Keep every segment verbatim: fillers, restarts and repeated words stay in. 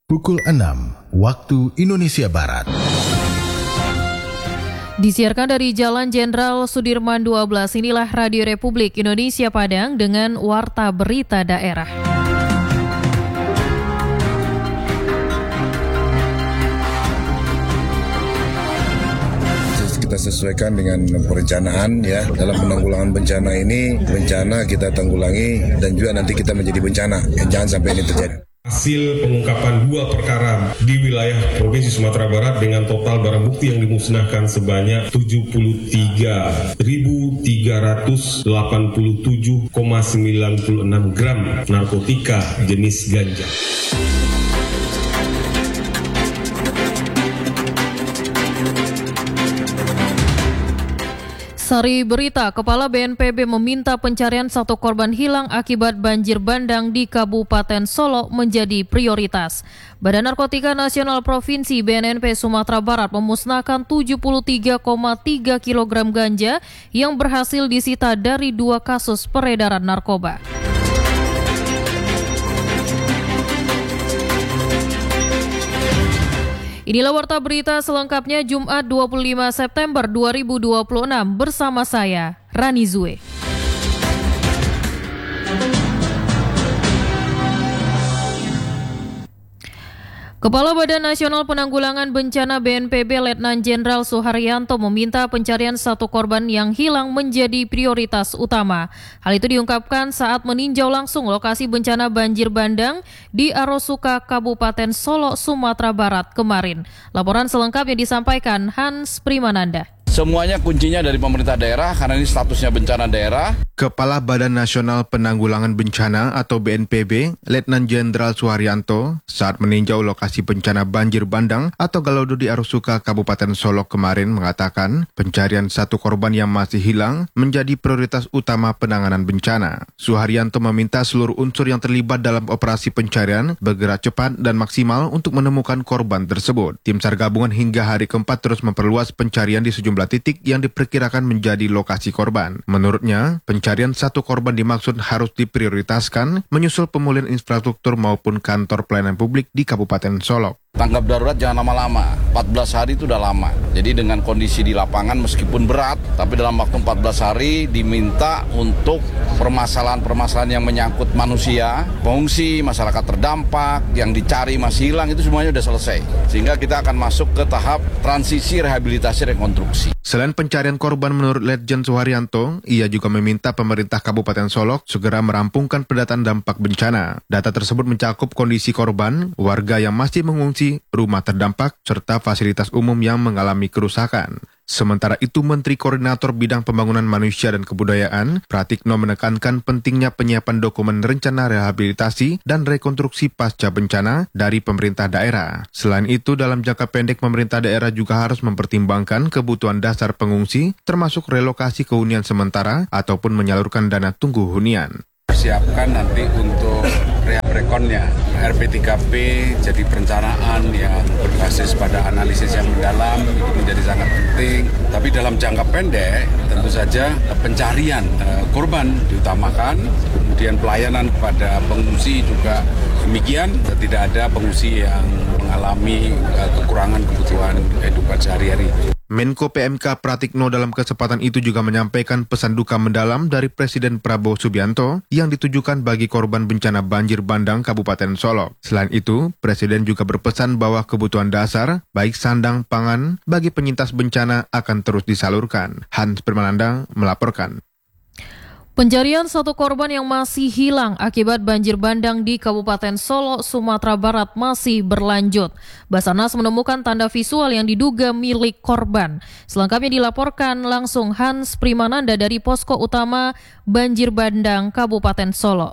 Pukul enam waktu Indonesia Barat. Disiarkan dari Jalan Jenderal Sudirman dua belas, inilah Radio Republik Indonesia Padang dengan Warta Berita Daerah. Kita sesuaikan dengan perencanaan ya dalam penanggulangan bencana ini, bencana kita tanggulangi dan juga nanti kita menjadi bencana. Jangan sampai ini terjadi. Hasil pengungkapan dua perkara di wilayah Provinsi Sumatera Barat dengan total barang bukti yang dimusnahkan sebanyak tujuh puluh tiga ribu tiga ratus delapan puluh tujuh koma sembilan enam gram narkotika jenis ganja. Sari berita, Kepala B N P B meminta pencarian satu korban hilang akibat banjir bandang di Kabupaten Solok menjadi prioritas. Badan Narkotika Nasional Provinsi B N N P Sumatera Barat memusnahkan tujuh puluh tiga koma tiga kilogram ganja yang berhasil disita dari dua kasus peredaran narkoba. Inilah Warta Berita selengkapnya Jumat dua puluh lima September dua ribu dua puluh enam bersama saya, Rani Zue. Kepala Badan Nasional Penanggulangan Bencana B N P B Letnan Jenderal Suharyanto meminta pencarian satu korban yang hilang menjadi prioritas utama. Hal itu diungkapkan saat meninjau langsung lokasi bencana banjir bandang di Arosuka, Kabupaten Solok, Sumatera Barat kemarin. Laporan selengkapnya disampaikan Hans Primananda. Semuanya kuncinya dari pemerintah daerah karena ini statusnya bencana daerah. Kepala Badan Nasional Penanggulangan Bencana atau B N P B, Letnan Jenderal Suharyanto, saat meninjau lokasi bencana banjir bandang atau Galodo di Arosuka, Kabupaten Solok kemarin mengatakan pencarian satu korban yang masih hilang menjadi prioritas utama penanganan bencana. Suharyanto meminta seluruh unsur yang terlibat dalam operasi pencarian bergerak cepat dan maksimal untuk menemukan korban tersebut. Tim SAR gabungan hingga hari keempat terus memperluas pencarian di sejumlah titik yang diperkirakan menjadi lokasi korban. Menurutnya, pencarian satu korban dimaksud harus diprioritaskan menyusul pemulihan infrastruktur maupun kantor pelayanan publik di Kabupaten Solok. Tanggap darurat jangan lama-lama, empat belas hari itu udah lama. Jadi dengan kondisi di lapangan meskipun berat, tapi dalam waktu empat belas hari diminta untuk permasalahan-permasalahan yang menyangkut manusia, pengungsi, masyarakat terdampak, yang dicari masih hilang, itu semuanya udah selesai. Sehingga kita akan masuk ke tahap transisi rehabilitasi rekonstruksi. Selain pencarian korban menurut Letjen Suharyanto, ia juga meminta pemerintah Kabupaten Solok segera merampungkan pendataan dampak bencana. Data tersebut mencakup kondisi korban, warga yang masih mengungsi, rumah terdampak, serta fasilitas umum yang mengalami kerusakan. Sementara itu, Menteri Koordinator Bidang Pembangunan Manusia dan Kebudayaan, Pratikno menekankan pentingnya penyiapan dokumen rencana rehabilitasi dan rekonstruksi pasca bencana dari pemerintah daerah. Selain itu, dalam jangka pendek pemerintah daerah juga harus mempertimbangkan kebutuhan dasar pengungsi, termasuk relokasi kehunian sementara ataupun menyalurkan dana tunggu hunian. Siapkan nanti untuk rehab rekonnya. R P tiga P jadi perencanaan yang berbasis pada analisis yang mendalam, itu menjadi sangat penting. Tapi dalam jangka pendek tentu saja pencarian uh, korban diutamakan, kemudian pelayanan kepada pengungsi juga demikian. Tidak ada pengungsi yang mengalami uh, kekurangan kebutuhan kehidupan sehari-hari. Menko P M K Pratikno dalam kesempatan itu juga menyampaikan pesan duka mendalam dari Presiden Prabowo Subianto yang ditujukan bagi korban bencana banjir bandang Kabupaten Solok. Selain itu, Presiden juga berpesan bahwa kebutuhan dasar, baik sandang, pangan, bagi penyintas bencana akan terus disalurkan. Hans Primananda melaporkan. Pencarian satu korban yang masih hilang akibat banjir bandang di Kabupaten Solok, Sumatera Barat masih berlanjut. Basarnas menemukan tanda visual yang diduga milik korban. Selengkapnya dilaporkan langsung Hans Primananda dari Posko Utama Banjir Bandang Kabupaten Solok.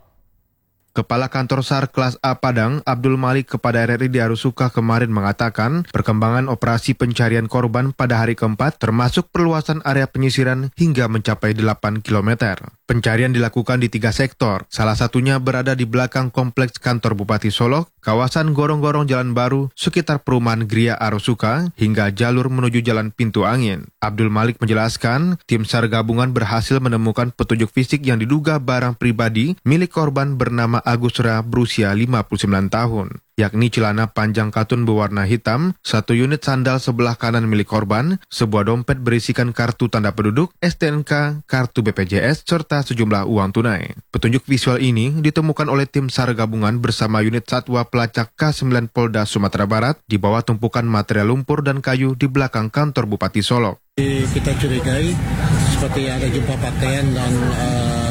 Kepala Kantor SAR Kelas A Padang, Abdul Malik kepada R R I di Arosuka kemarin mengatakan perkembangan operasi pencarian korban pada hari keempat termasuk perluasan area penyisiran hingga mencapai delapan kilometer. Pencarian dilakukan di tiga sektor, salah satunya berada di belakang kompleks kantor Bupati Solok, kawasan Gorong-Gorong Jalan Baru, sekitar perumahan Gria Arosuka, hingga jalur menuju Jalan Pintu Angin. Abdul Malik menjelaskan, tim SAR gabungan berhasil menemukan petunjuk fisik yang diduga barang pribadi milik korban bernama Agus Ra berusia lima puluh sembilan tahun. yakni celana panjang katun berwarna hitam, satu unit sandal sebelah kanan milik korban, sebuah dompet berisikan kartu tanda penduduk, S T N K, kartu B P J S, serta sejumlah uang tunai. Petunjuk visual ini ditemukan oleh tim SAR gabungan bersama unit Satwa Pelacak K sembilan Polda Sumatera Barat di bawah tumpukan material lumpur dan kayu di belakang kantor Bupati Solok. Kita curigai seperti ada jumpa pakaian dan uh,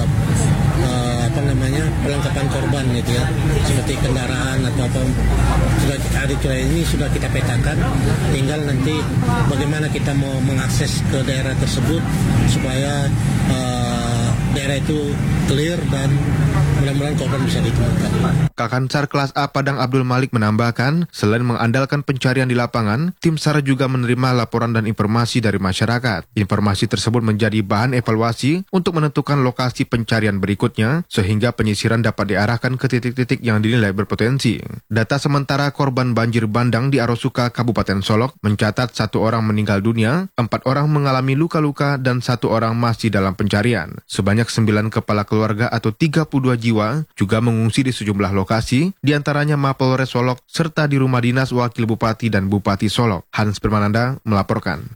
uh, apa namanya perlengkapan korban gitu ya, seperti kendaraan atau apa. Sudah ada curigai ini sudah kita petakan, tinggal nanti bagaimana kita mau mengakses ke daerah tersebut supaya uh, daerah itu clear dan mudah-mudahan korban bisa ditemukan. Kakansar kelas A Padang Abdul Malik menambahkan, selain mengandalkan pencarian di lapangan, tim SAR juga menerima laporan dan informasi dari masyarakat. Informasi tersebut menjadi bahan evaluasi untuk menentukan lokasi pencarian berikutnya, sehingga penyisiran dapat diarahkan ke titik-titik yang dinilai berpotensi. Data sementara korban banjir bandang di Arosuka, Kabupaten Solok, mencatat satu orang meninggal dunia, empat orang mengalami luka-luka, dan satu orang masih dalam pencarian. Sebanyak sembilan kepala keluarga atau tiga puluh dua jiwa juga mengungsi di sejumlah lokasi, diantaranya Mapolres Solok, serta di rumah dinas Wakil Bupati dan Bupati Solok. Hans Permananda melaporkan.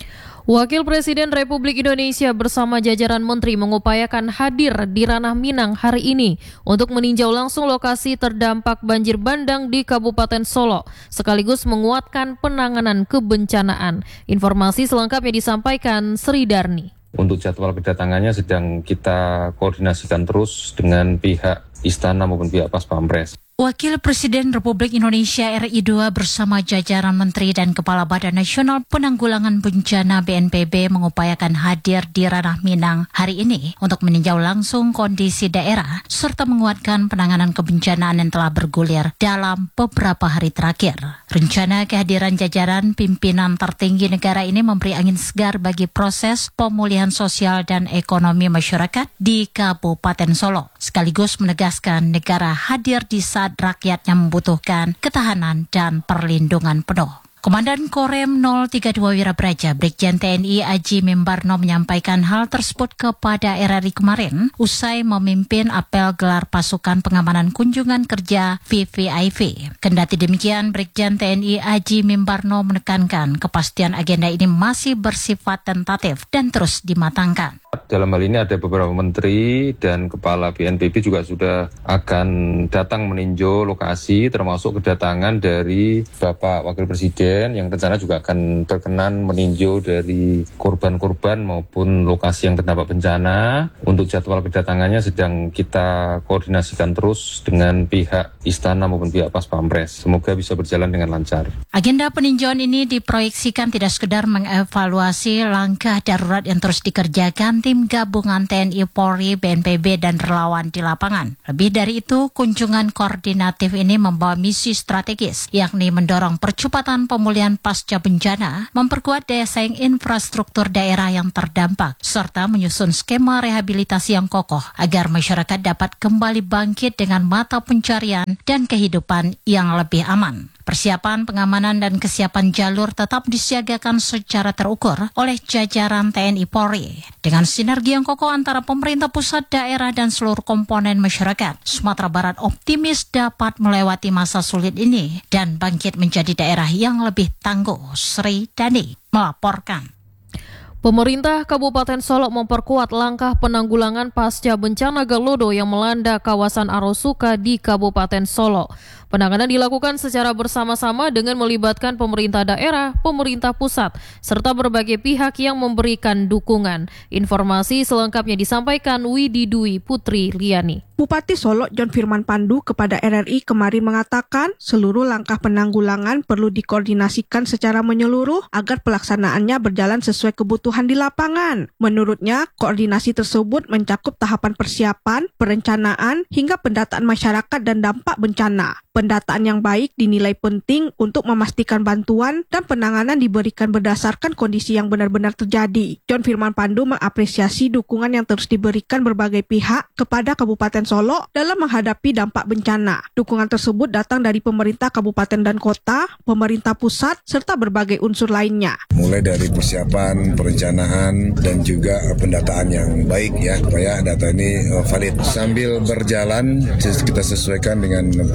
Wakil Presiden Republik Indonesia bersama jajaran menteri mengupayakan hadir di Ranah Minang hari ini untuk meninjau langsung lokasi terdampak banjir bandang di Kabupaten Solok, sekaligus menguatkan penanganan kebencanaan. Informasi selengkapnya disampaikan Sri Darni. Untuk jadwal kedatangannya sedang kita koordinasikan terus dengan pihak Istana maupun pihak Pas Pampres. Wakil Presiden Republik Indonesia R I dua bersama jajaran Menteri dan Kepala Badan Nasional Penanggulangan Bencana B N P B mengupayakan hadir di Ranah Minang hari ini untuk meninjau langsung kondisi daerah serta menguatkan penanganan kebencanaan yang telah bergulir dalam beberapa hari terakhir. Rencana kehadiran jajaran pimpinan tertinggi negara ini memberi angin segar bagi proses pemulihan sosial dan ekonomi masyarakat di Kabupaten Solok, sekaligus menegaskan negara hadir di saat rakyatnya membutuhkan ketahanan dan perlindungan penuh. Komandan Korem nol tiga dua Wirabraja Brigjen T N I Aji Mimbarno menyampaikan hal tersebut kepada R R I kemarin usai memimpin apel gelar pasukan pengamanan kunjungan kerja V V I P. Kendati demikian, Brigjen T N I Aji Mimbarno menekankan kepastian agenda ini masih bersifat tentatif dan terus dimatangkan. Dalam hal ini ada beberapa menteri dan kepala B N P B juga sudah akan datang meninjau lokasi, termasuk kedatangan dari Bapak Wakil Presiden yang rencana juga akan berkenan meninjau dari korban-korban maupun lokasi yang terdampak bencana. Untuk jadwal kedatangannya sedang kita koordinasikan terus dengan pihak Istana maupun pihak Pas Pampres. Semoga bisa berjalan dengan lancar. Agenda peninjauan ini diproyeksikan tidak sekedar mengevaluasi langkah darurat yang terus dikerjakan tim gabungan T N I, Polri, B N P B, dan relawan di lapangan. Lebih dari itu, kunjungan koordinatif ini membawa misi strategis, yakni mendorong percepatan pemulihan pasca bencana, memperkuat daya saing infrastruktur daerah yang terdampak, serta menyusun skema rehabilitasi yang kokoh agar masyarakat dapat kembali bangkit dengan mata pencarian dan kehidupan yang lebih aman. Persiapan pengamanan dan kesiapan jalur tetap disiagakan secara terukur oleh jajaran T N I Polri. Dengan sinergi yang kokoh antara pemerintah pusat, daerah, dan seluruh komponen masyarakat, Sumatera Barat optimis dapat melewati masa sulit ini dan bangkit menjadi daerah yang lebih tangguh. Sri Dani melaporkan. Pemerintah Kabupaten Solok memperkuat langkah penanggulangan pasca bencana Gelodo yang melanda kawasan Arosuka di Kabupaten Solok. Penanganan dilakukan secara bersama-sama dengan melibatkan pemerintah daerah, pemerintah pusat, serta berbagai pihak yang memberikan dukungan. Informasi selengkapnya disampaikan Widi Dwi Putri Liani. Bupati Solok John Firman Pandu kepada R R I kemarin mengatakan seluruh langkah penanggulangan perlu dikoordinasikan secara menyeluruh agar pelaksanaannya berjalan sesuai kebutuhan di lapangan. Menurutnya, koordinasi tersebut mencakup tahapan persiapan, perencanaan, hingga pendataan masyarakat dan dampak bencana. Pendataan yang baik dinilai penting untuk memastikan bantuan dan penanganan diberikan berdasarkan kondisi yang benar-benar terjadi. John Firman Pandu mengapresiasi dukungan yang terus diberikan berbagai pihak kepada Kabupaten Solok dalam menghadapi dampak bencana. Dukungan tersebut datang dari pemerintah kabupaten dan kota, pemerintah pusat, serta berbagai unsur lainnya. Mulai dari persiapan, perencanaan, dan juga pendataan yang baik ya, supaya data ini valid. Sambil berjalan, kita sesuaikan dengan perencanaan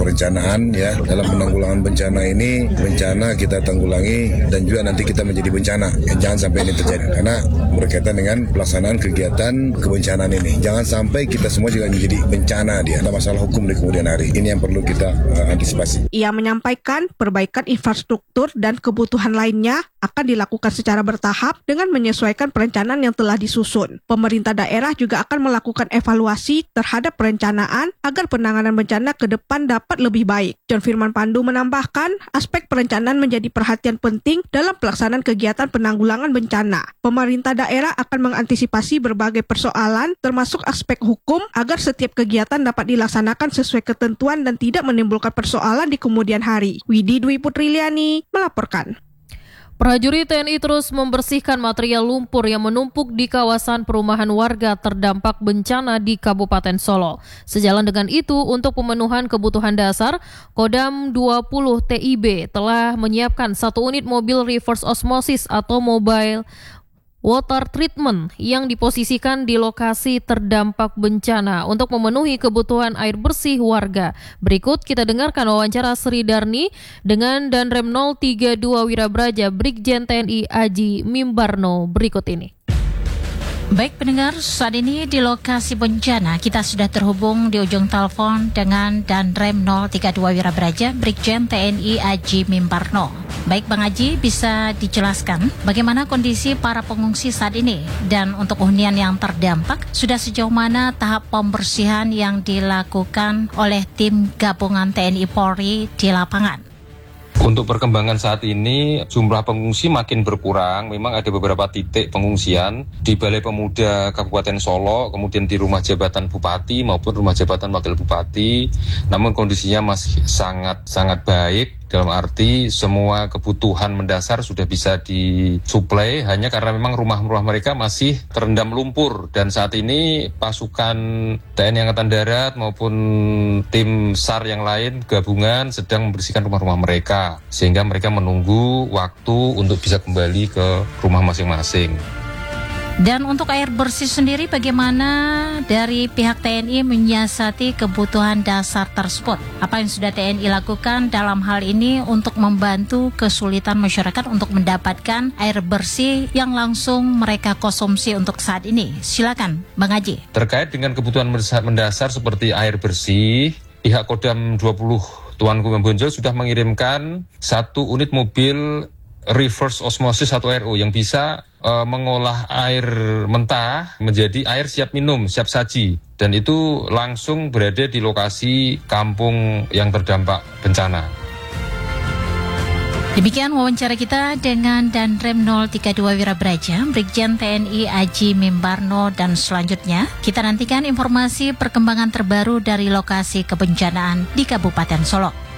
perencanaan ya dalam penanggulangan bencana ini. Bencana kita tanggulangi dan juga nanti kita menjadi bencana. Ya, jangan sampai ini terjadi karena berkaitan dengan pelaksanaan kegiatan kebencanaan ini. Jangan sampai kita semua juga menjadi bencana dia. Ada masalah hukum di kemudian hari. Ini yang perlu kita uh, antisipasi. Ia menyampaikan perbaikan infrastruktur dan kebutuhan lainnya akan dilakukan secara bertahap dengan menyesuaikan perencanaan yang telah disusun. Pemerintah daerah juga akan melakukan evaluasi terhadap perencanaan agar penanganan bencana ke depan dapat lebih baik. John Firman Pandu menambahkan, aspek perencanaan menjadi perhatian penting dalam pelaksanaan kegiatan penanggulangan bencana. Pemerintah daerah akan mengantisipasi berbagai persoalan, termasuk aspek hukum, agar setiap kegiatan dapat dilaksanakan sesuai ketentuan dan tidak menimbulkan persoalan di kemudian hari. Widi Dwi Putriliani melaporkan. Prajurit T N I terus membersihkan material lumpur yang menumpuk di kawasan perumahan warga terdampak bencana di Kabupaten Solo. Sejalan dengan itu, untuk pemenuhan kebutuhan dasar, Kodam dua puluh T I B telah menyiapkan satu unit mobil reverse osmosis atau mobile water treatment yang diposisikan di lokasi terdampak bencana untuk memenuhi kebutuhan air bersih warga. Berikut kita dengarkan wawancara Sri Darni dengan Danrem nol tiga dua Wirabraja Brigjen T N I Aji Mimbarno berikut ini. Baik pendengar, saat ini di lokasi bencana kita sudah terhubung di ujung telepon dengan Danrem nol tiga dua Wirabraja Brigjen T N I Aji Mimbarno. Baik Bang Aji, bisa dijelaskan bagaimana kondisi para pengungsi saat ini dan untuk hunian yang terdampak sudah sejauh mana tahap pembersihan yang dilakukan oleh tim gabungan T N I Polri di lapangan? Untuk perkembangan saat ini, jumlah pengungsi makin berkurang. Memang ada beberapa titik pengungsian di Balai Pemuda Kabupaten Solo, kemudian di rumah jabatan Bupati maupun rumah jabatan Wakil Bupati. Namun kondisinya masih sangat-sangat baik. Dalam arti semua kebutuhan mendasar sudah bisa disuplai, hanya karena memang rumah-rumah mereka masih terendam lumpur. Dan saat ini pasukan T N I Angkatan Darat maupun tim S A R yang lain gabungan sedang membersihkan rumah-rumah mereka, sehingga mereka menunggu waktu untuk bisa kembali ke rumah masing-masing. Dan untuk air bersih sendiri bagaimana dari pihak T N I menyiasati kebutuhan dasar tersebut? Apa yang sudah T N I lakukan dalam hal ini untuk membantu kesulitan masyarakat untuk mendapatkan air bersih yang langsung mereka konsumsi untuk saat ini? Silakan Bang Haji. Terkait dengan kebutuhan mendasar seperti air bersih, pihak Kodam dua puluh Tuanku Membonjol sudah mengirimkan satu unit mobil reverse osmosis atau R O yang bisa uh, mengolah air mentah menjadi air siap minum, siap saji. Dan itu langsung berada di lokasi kampung yang terdampak bencana. Demikian wawancara kita dengan Danrem nol tiga dua Wirabraja, Brigjen T N I Aji Mimbarno, dan selanjutnya kita nantikan informasi perkembangan terbaru dari lokasi kebencanaan di Kabupaten Solo.